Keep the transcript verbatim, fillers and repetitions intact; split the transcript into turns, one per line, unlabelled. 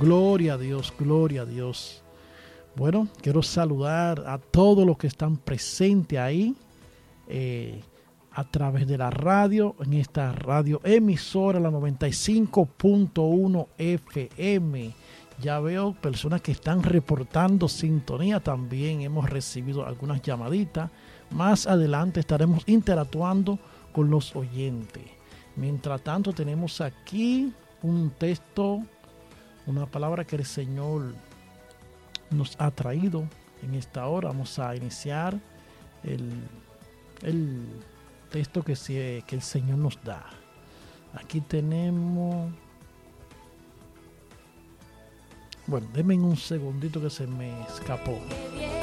Gloria a Dios, gloria a Dios. Bueno, quiero saludar a todos los que están presentes ahí eh, a través de la radio, en esta radio emisora, la noventa y cinco punto uno F M. Ya veo personas que están reportando sintonía, también hemos recibido algunas llamaditas. Más adelante estaremos interactuando con los oyentes. Mientras tanto tenemos aquí un texto, una palabra que el Señor nos ha traído en esta hora. Vamos a iniciar el, el texto que, se, que el Señor nos da. Aquí tenemos... Bueno, denme un segundito que se me escapó.